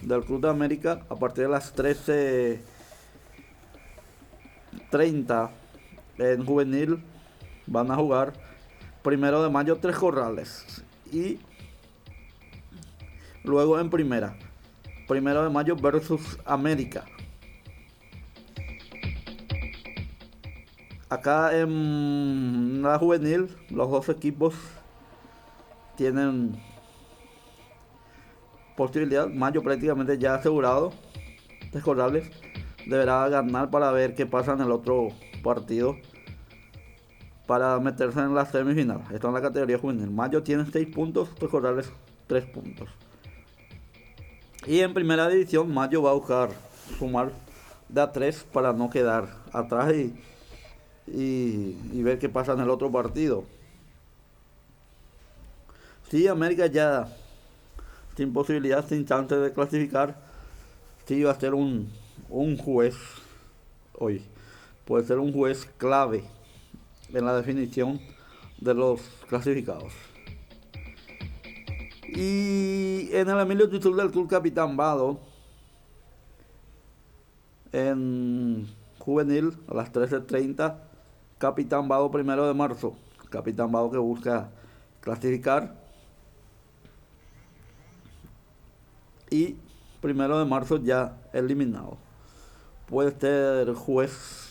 del Club de América a partir de las 13:30 en juvenil van a jugar 1 de mayo Tres Corrales y luego en primera 1 de mayo versus América. Acá en la juvenil los dos equipos tienen posibilidad. Mayo prácticamente ya asegurado. Tres Corrales deberá ganar para ver qué pasa en el otro partido para meterse en la semifinal. Esto en la categoría juvenil. Mayo tiene 6 puntos, Tres Corrales 3 puntos. Y en primera división Mayo va a buscar sumar de a 3 para no quedar atrás y ver qué pasa en el otro partido. Si América ya sin posibilidad, sin chance de clasificar, sí va a ser un juez hoy. Puede ser un juez clave en la definición de los clasificados. Y en el Emilio Tizul del Club Capitán Vado, en juvenil a las 13:30, Capitán Vado 1 de marzo. Capitán Vado que busca clasificar. Y 1 de marzo ya eliminado. Puede ser juez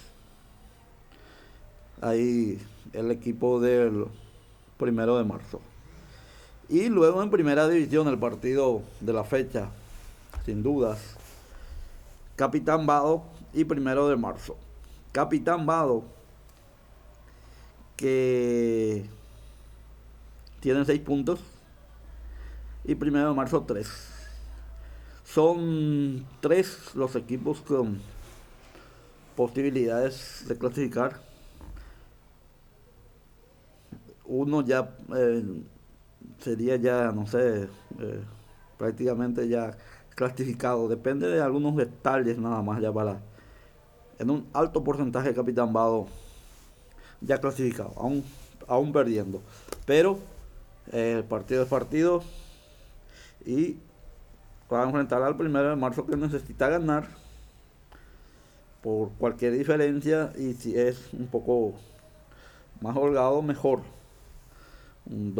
ahí el equipo del 1 de marzo. Y luego en primera división el partido de la fecha, sin dudas, Capitán Vado y 1 de marzo. Capitán Vado que tienen 6 puntos y 1 de marzo 3. Son 3 los equipos con posibilidades de clasificar. Uno ya sería ya, no sé, prácticamente ya clasificado. Depende de algunos detalles nada más ya para... En un alto porcentaje Capitán Vado ya clasificado, aún perdiendo. Pero partido es partido y va a enfrentar al 1 de marzo que necesita ganar por cualquier diferencia, y si es un poco más holgado mejor, un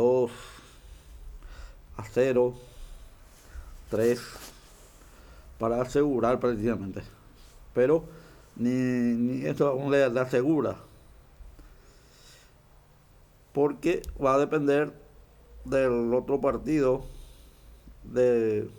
2-0, 3 para asegurar prácticamente, pero ni eso aún le asegura, porque va a depender del otro partido de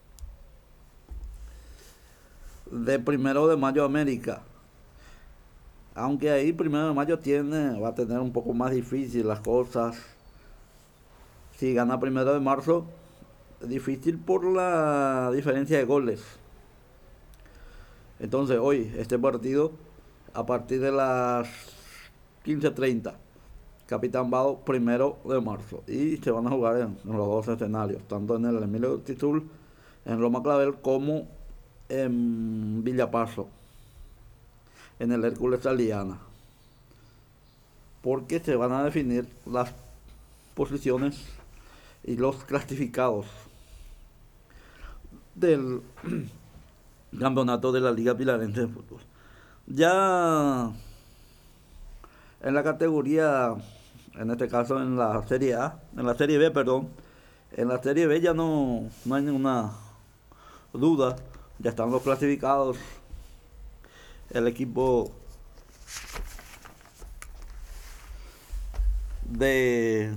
1 de mayo América, aunque ahí 1 de mayo va a tener un poco más difícil las cosas. Si gana 1 de marzo, es difícil por la diferencia de goles. Entonces hoy este partido a partir de las 15:30, Capitán Vado 1 de marzo, y se van a jugar en los dos escenarios, tanto en el Emilio Tizul, en Loma Clavel, como en Villapaso, en el Hércules Saliana, porque se van a definir las posiciones y los clasificados del campeonato de la Liga Pilarense de Fútbol. Ya en la categoría, en este caso en la Serie A, en la Serie B, perdón, en la Serie B ya no hay ninguna duda, ya están los clasificados. El equipo de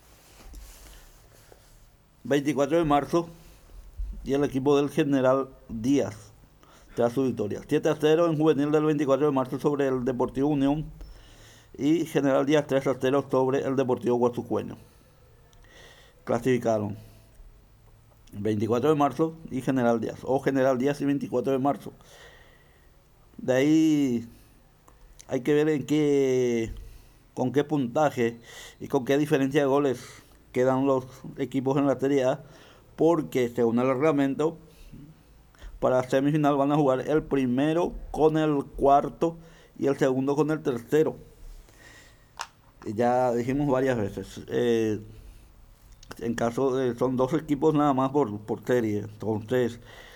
24 de marzo y el equipo del General Díaz tras su victoria 7-0 en juvenil del 24 de marzo sobre el Deportivo Unión, y General Díaz 3-0 sobre el Deportivo Guasucueño. Clasificaron 24 de marzo y General Díaz, o General Díaz y 24 de marzo. De ahí hay que ver con qué puntaje y con qué diferencia de goles quedan los equipos en la Serie A, porque según el reglamento, para semifinal van a jugar el primero con el cuarto y el segundo con el tercero. Ya dijimos varias veces, en caso de, son 2 equipos nada más por serie, entonces